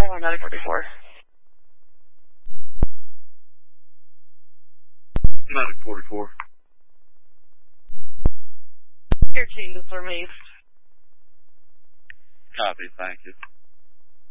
on 9044. 9044. Your changes are made. Copy, thank you.